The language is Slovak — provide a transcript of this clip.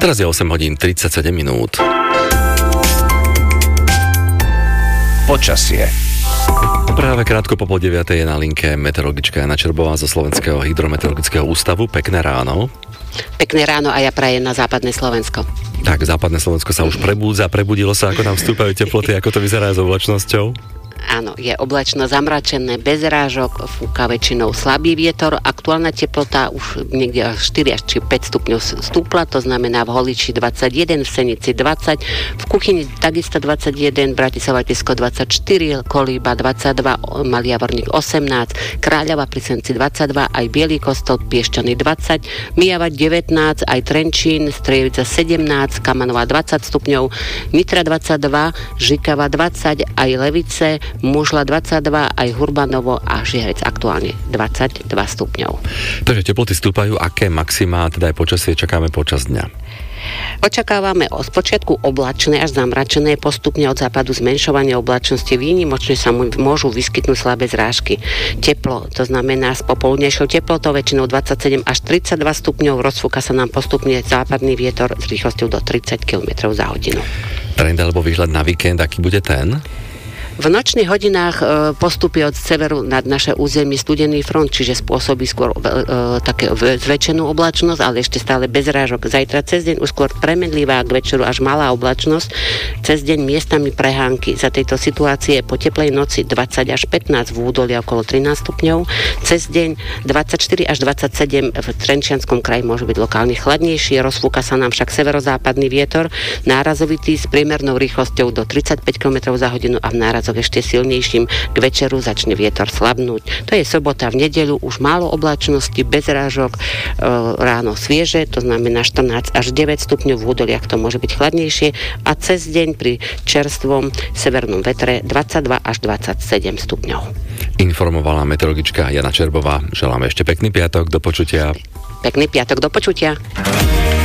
Teraz je 8 hodín 37 minút. Počasie. Práve krátko po 9:00 je na linke meteorologička Jana Čerbová zo Slovenského hydrometeorologického ústavu. Pekné ráno. Pekné ráno a ja prajem na západné Slovensko. Tak, západné Slovensko sa už prebudilo sa, ako nám vstúpajú teploty, ako to vyzerá s oblačnosťou? Áno, je oblačno zamračené, bez rážok, fúka väčšinou slabý vietor. Aktuálna teplota už niekde až 4 až 5 stupňov stúpla, to znamená v Holiči 21, v Senici 20, v Kuchyni takisto 21, Bratislava Tisko 24, Kolíba 22, Malý Javorník 18, Kráľova pri Senci 22, aj Bielý Kostol, Piešťany 20, Mijava 19, aj Trenčín, Strievica 17, Kamanová 20 stupňov, Nitra 22, Žikava 20, aj Levice, Mužla 22, aj Hurbanovo a Žihec aktuálne 22 stupňov. Takže teploty stúpajú, aké maximá, teda aj počasie čakáme počas dňa? Očakávame od počiatku oblačné až zamračené, postupne od západu zmenšovanie oblačnosti, výnimočne sa môžu vyskytnúť slabé zrážky. Teplo, to znamená s popoludnejšou teplotou väčšinou 27 až 32 stupňov, rozfúka sa nám postupne západný vietor s rýchlosťou do 30 km za hodinu. Trend alebo výhľad na víkend, aký bude ten? V nočných hodinách postupí od severu nad naše územie studený front, čiže spôsobí skôr také zväčšenú oblačnosť, ale ešte stále bez rážok. Zajtra cez deň už skôr premenlivá, k večeru až malá oblačnosť. Cez deň miestami prehánky. Za tejto situácie po teplej noci 20 až 15, v údolí okolo 13 stupňov. Cez deň 24 až 27 v Trenčianskom kraji môže byť lokálne chladnejšie. Rozfúka sa nám však severozápadný vietor, nárazovitý s priemernou rýchlosťou do 35 km za hodinu a v nárazovitý ešte silnejším, k večeru začne vietor slabnúť. To je sobota, v nedeľu už málo oblačnosti, bez rážok, ráno svieže, to znamená 14 až 9 stupňov, v údoliach to môže byť chladnejšie a cez deň pri čerstvom severnom vetre 22 až 27 stupňov. Informovala meteorologička Jana Čerbová. Želáme ešte pekný piatok, do počutia. Pekný piatok, do počutia.